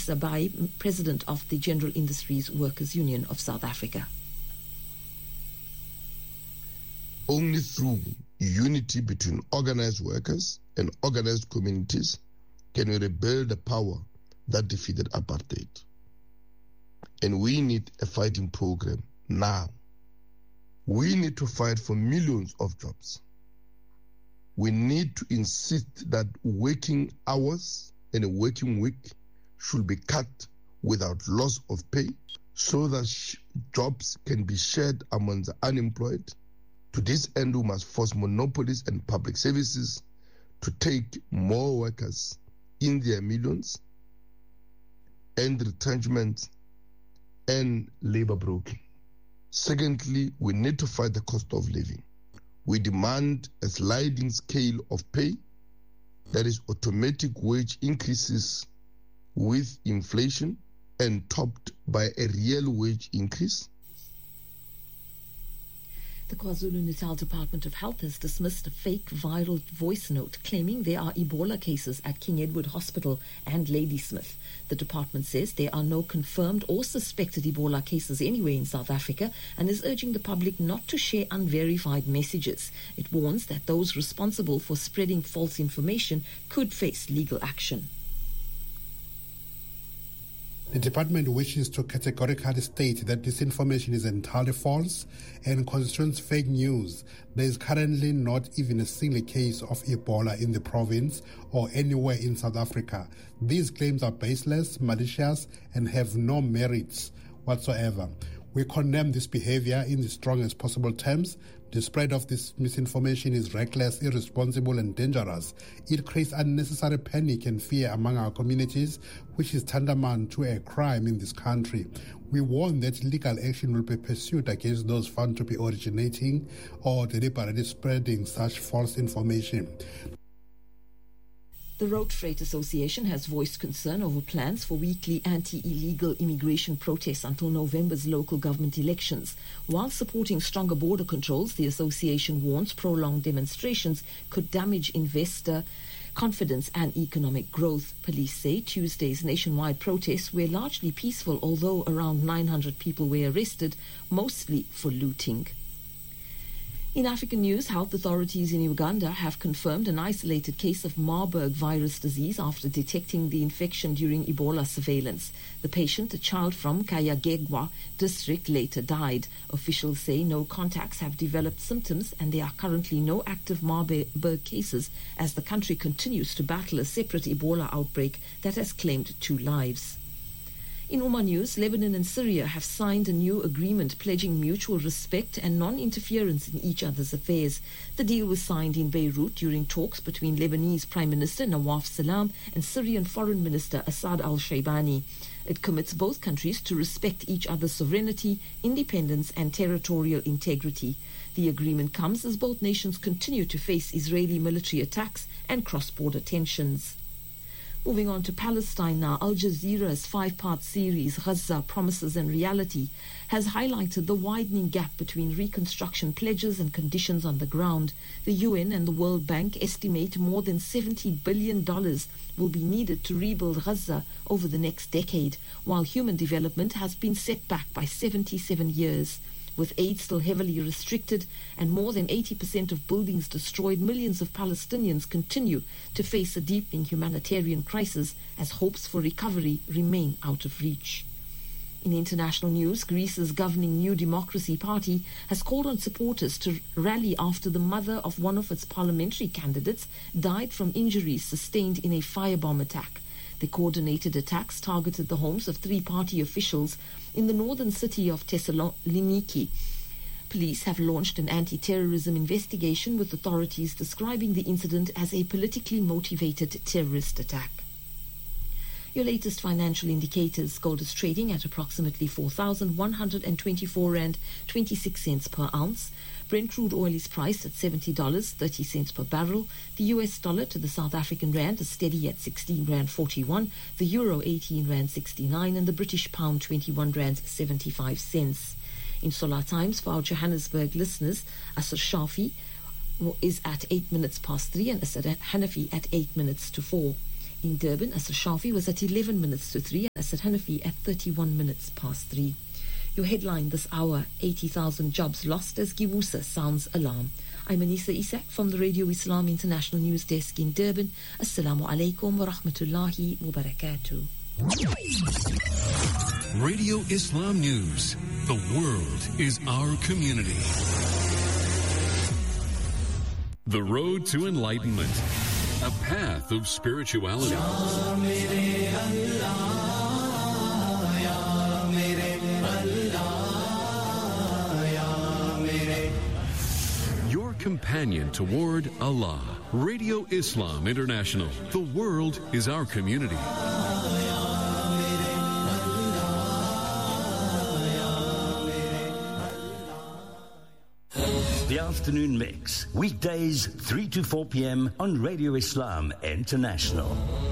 Sabai, President of the General Industries Workers Union of South Africa. Only through unity between organized workers and organized communities can we rebuild the power that defeated apartheid. And we need a fighting program now. We need to fight for millions of jobs. We need to insist that working hours and a working week should be cut without loss of pay so that jobs can be shared among the unemployed. To this end, we must force monopolies and public services to take more workers in their millions, end retrenchment and labor broking. Secondly, we need to fight the cost of living. We demand a sliding scale of pay, that is automatic wage increases with inflation and topped by a real wage increase. The KwaZulu-Natal Department of Health has dismissed a fake viral voice note claiming there are Ebola cases at King Edward Hospital and Ladysmith. The department says there are no confirmed or suspected Ebola cases anywhere in South Africa and is urging the public not to share unverified messages. It warns that those responsible for spreading false information could face legal action. The department wishes to categorically state that this information is entirely false and constitutes fake news. There is currently not even a single case of Ebola in the province or anywhere in South Africa. These claims are baseless, malicious, and have no merits whatsoever. We condemn this behavior in the strongest possible terms. The spread of this misinformation is reckless, irresponsible, and dangerous. It creates unnecessary panic and fear among our communities, which is tantamount to a crime in this country. We warn that legal action will be pursued against those found to be originating or deliberately spreading such false information. The Road Freight Association has voiced concern over plans for weekly anti-illegal immigration protests until November's local government elections. While supporting stronger border controls, the association warns prolonged demonstrations could damage investor confidence and economic growth. Police say Tuesday's nationwide protests were largely peaceful, although around 900 people were arrested, mostly for looting. In African news, health authorities in Uganda have confirmed an isolated case of Marburg virus disease after detecting the infection during Ebola surveillance. The patient, a child from Kayagegwa district, later died. Officials say no contacts have developed symptoms and there are currently no active Marburg cases as the country continues to battle a separate Ebola outbreak that has claimed 2 lives. In Oman news, Lebanon and Syria have signed a new agreement pledging mutual respect and non-interference in each other's affairs. The deal was signed in Beirut during talks between Lebanese Prime Minister Nawaf Salam and Syrian Foreign Minister Assad al-Shaybani. It commits both countries to respect each other's sovereignty, independence and territorial integrity. The agreement comes as both nations continue to face Israeli military attacks and cross-border tensions. Moving on to Palestine now, Al Jazeera's 5-part series, Gaza, Promises and Reality, has highlighted the widening gap between reconstruction pledges and conditions on the ground. The UN and the World Bank estimate more than $70 billion will be needed to rebuild Gaza over the next decade, while human development has been set back by 77 years. With aid still heavily restricted and more than 80% of buildings destroyed, millions of Palestinians continue to face a deepening humanitarian crisis as hopes for recovery remain out of reach. In international news, Greece's governing New Democracy Party has called on supporters to rally after the mother of one of its parliamentary candidates died from injuries sustained in a firebomb attack. The coordinated attacks targeted the homes of 3 party officials in the northern city of Thessaloniki. Police have launched an anti-terrorism investigation, with authorities describing the incident as a politically motivated terrorist attack. Your latest financial indicators: gold is trading at approximately 4,124 rand 26 cents per ounce. Brent crude oil is priced at $70.30 per barrel. The US dollar to the South African rand is steady at 16 rand 41. The euro 18 rand 69, and the British pound 21 rand 75 cents. In Solar Times, for our Johannesburg listeners, Asr Shafi is at 8 minutes past 3 and Asr Hanafi at 8 minutes to 4. In Durban, Asr Shafi was at 11 minutes to 3 and Asr Asad Hanafi at 31 minutes past 3. Your headline this hour, 80,000 jobs lost as Giwusa sounds alarm. I'm Anisa Isak from the Radio Islam International News Desk in Durban. Assalamu alaikum wa rahmatullahi wa barakatuh. Radio Islam News. The world is our community. The road to enlightenment. A path of spirituality. Your companion toward Allah. Radio Islam International. The world is our community. The Afternoon Mix, weekdays 3 to 4 p.m. on Radio Islam International.